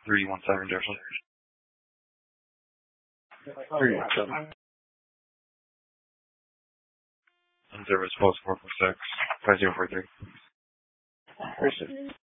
317 Jefferson. 317. And service post 446 5043.